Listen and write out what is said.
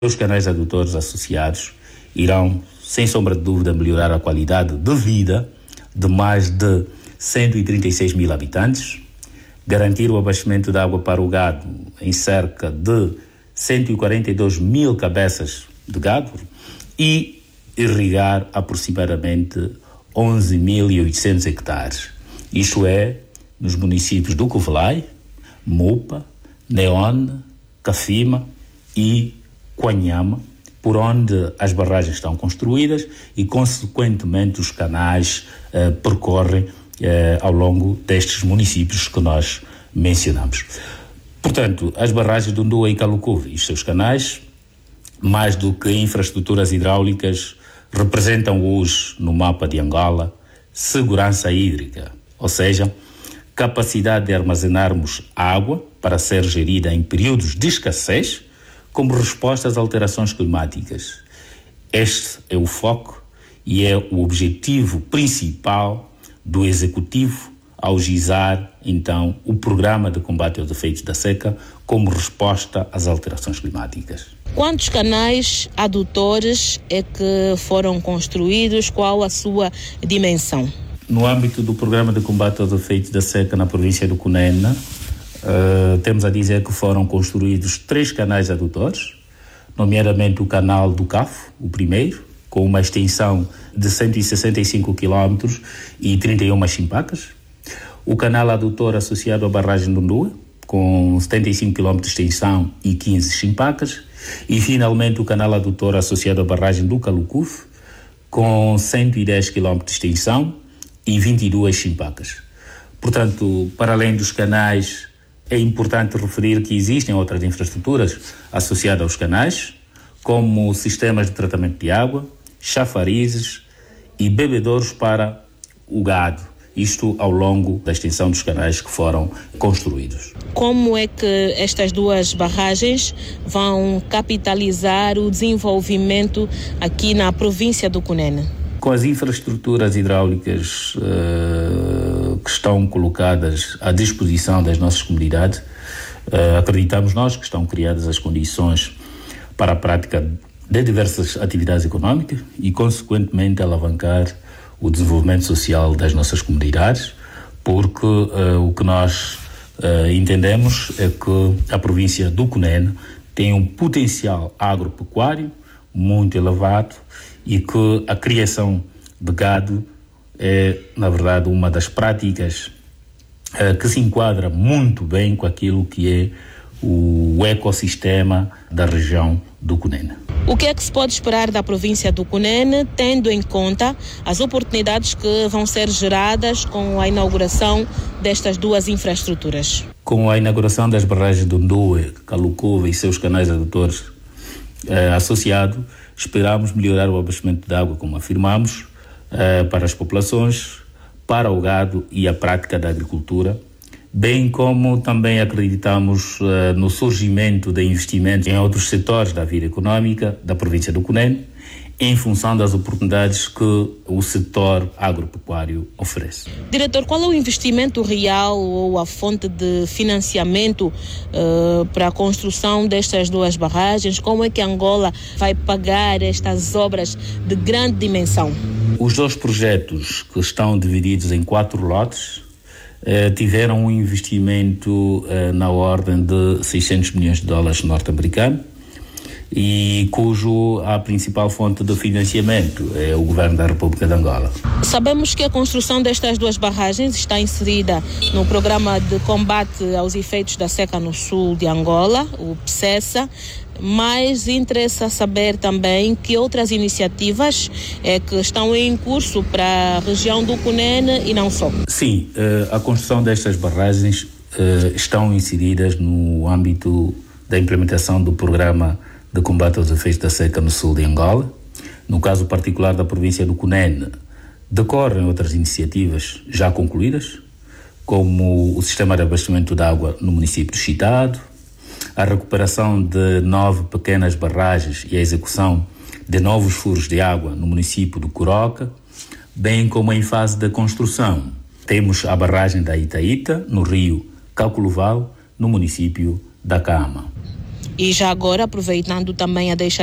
Os canais adutores associados irão, sem sombra de dúvida, melhorar a qualidade de vida de mais de 136 mil habitantes, garantir o abastecimento de água para o gado em cerca de 142 mil cabeças de gado e irrigar aproximadamente 11.800 hectares. Isto é, nos municípios do Covelai, Mupa, Neone, Cafima e Quanhama, por onde as barragens estão construídas e, consequentemente, os canais percorrem ao longo destes municípios que nós mencionamos. Portanto, as barragens de Ndua e Kalukuve e os seus canais, mais do que infraestruturas hidráulicas, representam hoje, no mapa de Angola, segurança hídrica, ou seja, capacidade de armazenarmos água para ser gerida em períodos de escassez, como resposta às alterações climáticas. Este é o foco e é o objetivo principal do Executivo ao gizar, então, o Programa de Combate aos Efeitos da Seca como resposta às alterações climáticas. Quantos canais adutores é que foram construídos? Qual a sua dimensão? No âmbito do Programa de Combate aos Efeitos da Seca na província do Cunene, temos a dizer que foram construídos 3 canais adutores, nomeadamente o canal do Cafo, o primeiro, com uma extensão de 165 km e 31 chimpacas. O canal adutor associado à barragem do Ndua, com 75 km de extensão e 15 chimpacas. E, finalmente, o canal adutor associado à barragem do Kalukuve, com 110 km de extensão e 22 chimpacas. Portanto, para além dos canais, é importante referir que existem outras infraestruturas associadas aos canais, como sistemas de tratamento de água, chafarizes e bebedouros para o gado, isto ao longo da extensão dos canais que foram construídos. Como é que estas 2 barragens vão capitalizar o desenvolvimento aqui na província do Cunene? Com as infraestruturas hidráulicas que estão colocadas à disposição das nossas comunidades, acreditamos nós que estão criadas as condições para a prática de diversas atividades econômicas e, consequentemente, alavancar o desenvolvimento social das nossas comunidades, porque o que nós entendemos é que a província do Cunene tem um potencial agropecuário muito elevado e que a criação de gado é, na verdade, uma das práticas que se enquadra muito bem com aquilo que é o ecossistema da região do Cunene. O que é que se pode esperar da província do Cunene, tendo em conta as oportunidades que vão ser geradas com a inauguração destas 2 infraestruturas? Com a inauguração das barragens do Ndua, Kalukuve e seus canais adutores associados, esperamos melhorar o abastecimento de água, como afirmamos, para as populações, para o gado e a prática da agricultura, bem como também acreditamos no surgimento de investimentos em outros setores da vida econômica da província do Cunene, em função das oportunidades que o setor agropecuário oferece. Diretor, qual é o investimento real ou a fonte de financiamento para a construção destas 2 barragens? Como é que Angola vai pagar estas obras de grande dimensão? Os 2 projetos, que estão divididos em 4 lotes, tiveram um investimento na ordem de 600 milhões de dólares norte-americanos, e cujo a principal fonte de financiamento é o Governo da República de Angola. Sabemos que a construção destas 2 barragens está inserida no Programa de Combate aos Efeitos da Seca no Sul de Angola, o PSESA, mas interessa saber também que outras iniciativas que estão em curso para a região do Cunene e não só. Sim, a construção destas barragens estão inseridas no âmbito da implementação do Programa de Combate aos Efeitos da Seca no Sul de Angola. No caso particular da província do Cunene, decorrem outras iniciativas já concluídas, como o sistema de abastecimento de água no município de Chitado, a recuperação de 9 pequenas barragens e a execução de novos furos de água no município do Coroca, bem como em fase de construção. Temos a barragem da Itaíta, no rio Caculuval, no município da Cama. E já agora, aproveitando também a deixa